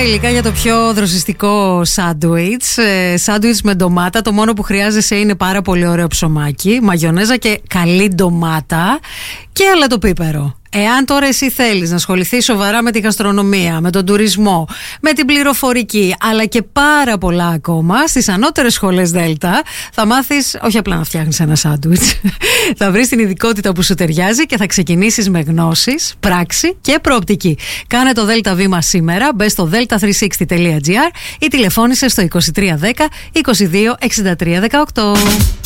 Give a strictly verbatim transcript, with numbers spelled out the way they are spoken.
υλικά για το πιο δροσιστικό σάντουιτς. Ε, σάντουιτς με ντομάτα. Το μόνο που χρειάζεσαι είναι πάρα πολύ ωραίο ψωμάκι, μαγιονέζα και καλή ντομάτα και αλατοπίπερο. Εάν τώρα εσύ θέλεις να ασχοληθείς σοβαρά με τη γαστρονομία, με τον τουρισμό, με την πληροφορική, αλλά και πάρα πολλά ακόμα, στις ανώτερες σχολές Δέλτα θα μάθεις όχι απλά να φτιάχνεις ένα σάντουιτς. Θα βρεις την ειδικότητα που σου ταιριάζει και θα ξεκινήσεις με γνώσεις, πράξη και προοπτική. Κάνε το Δέλτα βήμα σήμερα, μπες στο delta τριακόσια εξήντα τελεία gr ή τηλεφώνησε στο είκοσι τρία δέκα είκοσι δύο εξήντα τρία δεκαοκτώ.